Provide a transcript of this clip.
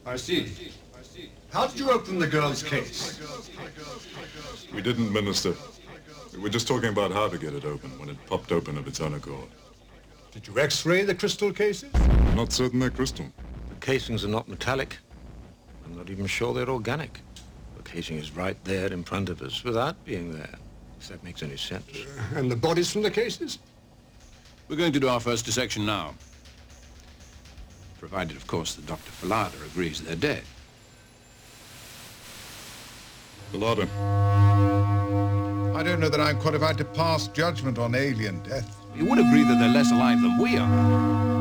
I see. How did you open the girl's case? We didn't, Minister. We were just talking about how to get it open when it popped open of its own accord. Did you x-ray the crystal cases? I'm not certain they're crystal. The casings are not metallic. I'm not even sure they're organic. The casing is right there in front of us without being there, if that makes any sense. And the bodies from the cases? We're going to do our first dissection now. Provided, of course, that Dr. Falada agrees they're dead. Falada. I don't know that I'm qualified to pass judgment on alien death. You would agree that they're less alive than we are.